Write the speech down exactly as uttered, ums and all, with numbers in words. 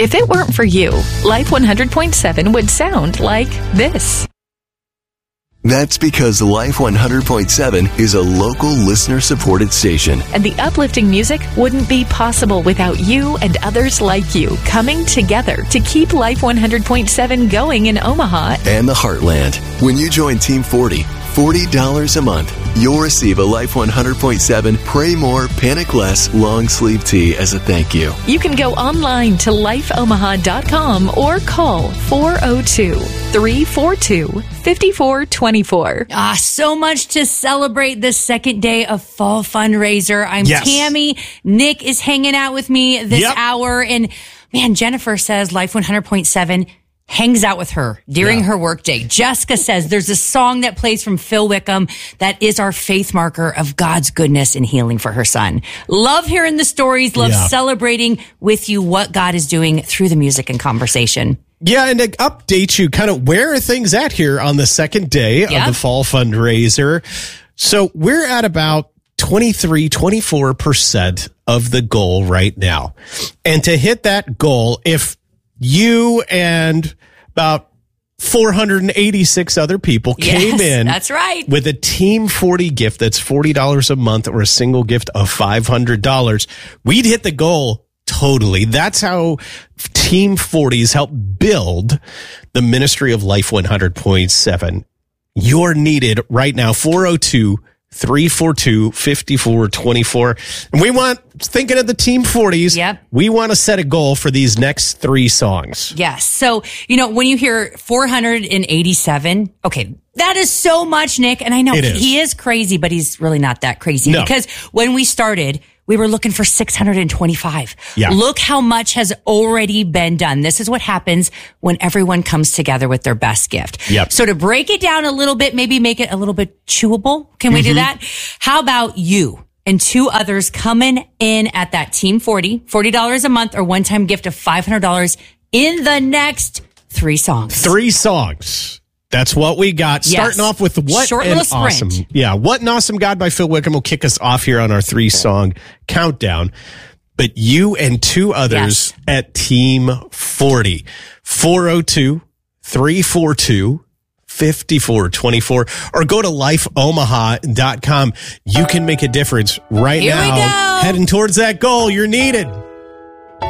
If it weren't for you, Life one hundred point seven would sound like this. That's because Life one hundred point seven is a local listener-supported station. And the uplifting music wouldn't be possible without you and others like you coming together to keep Life one hundred point seven going in Omaha and the Heartland. When you join Team forty, forty dollars a month, you'll receive a Life one hundred point seven Pray More, Panic Less long sleeve tee as a thank you. You can go online to life omaha dot com or call four oh two, three four two, five four two four. Ah, so much to celebrate this second day of Fall Fundraiser. I'm yes. Tammy. Nick is hanging out with me this yep. hour. And man, Jennifer says Life one hundred point seven hangs out with her during yeah. her workday. Jessica says there's a song that plays from Phil Wickham that is our faith marker of God's goodness and healing for her son. Love hearing the stories. Love yeah. celebrating with you what God is doing through the music and conversation. Yeah, and to update you kind of where are things at here on the second day yep. of the Fall Fundraiser. So we're at about twenty-three, twenty-four percent of the goal right now. And to hit that goal, if you and about four hundred eighty-six other people yes, came in that's right. with a Team forty gift that's forty dollars a month or a single gift of five hundred dollars, we'd hit the goal totally. That's how Team forties help build the ministry of Life one hundred point seven. You're needed right now, four oh two, three four two, five four two four. And we want, thinking of the Team forties, yep. we want to set a goal for these next three songs. Yes. So, you know, when you hear four hundred eighty-seven, okay, that is so much, Nick. And I know It he is. he is crazy, but he's really not that crazy. No. Because when we started, we were looking for six hundred twenty-five. Yeah. Look how much has already been done. This is what happens when everyone comes together with their best gift. Yep. So to break it down a little bit, maybe make it a little bit chewable. Can we mm-hmm. do that? How about you and two others coming in at that Team forty, forty dollars a month or one-time gift of five hundred dollars in the next three songs? Three songs. That's what we got. Yes. Starting off with What Short an little Awesome. sprint. Yeah, What an Awesome God by Phil Wickham will kick us off here on our three-song countdown. But you and two others yes. at Team forty. four oh two, three four two, five four two four. Or go to life omaha dot com. You can make a difference right Here now. we go. Heading towards that goal. You're needed.